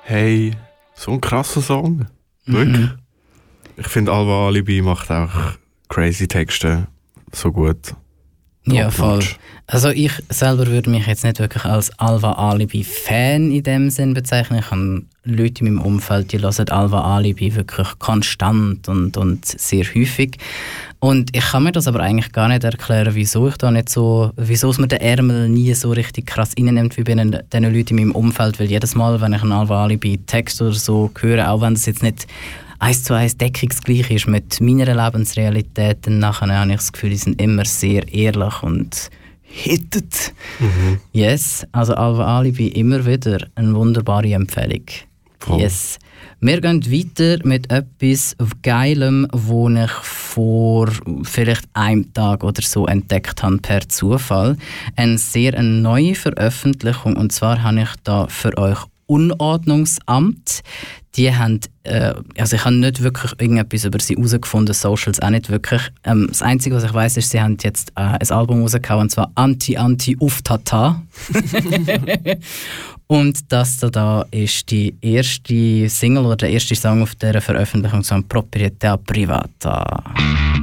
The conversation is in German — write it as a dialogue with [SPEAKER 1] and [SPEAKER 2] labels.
[SPEAKER 1] Hey, so ein krasser Song. Wirklich. Ich finde, Alva Alibi macht auch crazy Texte so gut.
[SPEAKER 2] Ja, voll. Also ich selber würde mich jetzt nicht wirklich als Alva Alibi-Fan in dem Sinn bezeichnen. Ich habe Leute in meinem Umfeld, die hören Alva Alibi wirklich konstant und sehr häufig. Und ich kann mir das aber eigentlich gar nicht erklären, wieso es mir den Ärmel nie so richtig krass reinnimmt wie bei den Leuten in meinem Umfeld. Weil jedes Mal, wenn ich einen Alva Alibi-Text oder so höre, auch wenn das jetzt nicht 1:1 deckungsgleich ist mit meiner Lebensrealität, dann nachher habe ich das Gefühl, die sind immer sehr ehrlich und hittet. Yes, also Alva Alibi immer wieder eine wunderbare Empfehlung.
[SPEAKER 1] Voll.
[SPEAKER 2] Yes. Wir gehen weiter mit etwas Geilem, das ich vor vielleicht einem Tag oder so entdeckt habe per Zufall. Eine sehr neue Veröffentlichung, und zwar habe ich da für euch Unordnungsamt. Die haben, also ich habe nicht wirklich irgendetwas über sie herausgefunden, Socials auch nicht wirklich. Das Einzige, was ich weiss, ist, sie haben jetzt ein Album rausgehauen, und zwar Anti-Uftata. Und das da ist die erste Single oder der erste Song auf dieser Veröffentlichung, so ein Proprietà Privata.